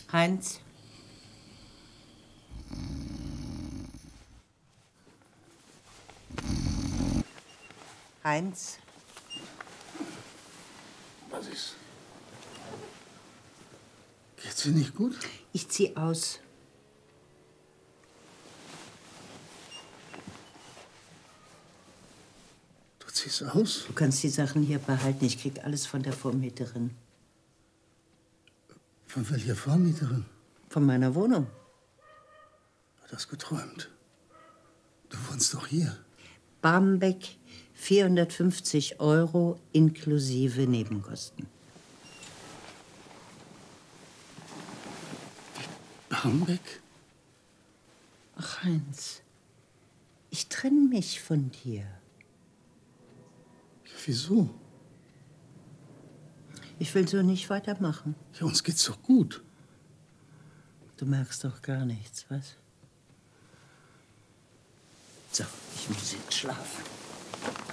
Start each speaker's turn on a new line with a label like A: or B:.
A: Heinz? Heinz?
B: Was ist? Geht's dir nicht gut?
A: Ich zieh aus.
B: Du ziehst aus?
A: Du kannst die Sachen hier behalten. Ich krieg alles von der Vormieterin.
B: Von welcher Vormieterin?
A: Von meiner Wohnung.
B: Hat das geträumt? Du wohnst doch hier.
A: Barmbek, 450 € inklusive Nebenkosten.
B: Barmbek?
A: Ach, Heinz, ich trenne mich von dir.
B: Ja, wieso?
A: Ich will so nicht weitermachen.
B: Ja, uns geht's doch gut.
A: Du merkst doch gar nichts, was? So, ich muss jetzt schlafen.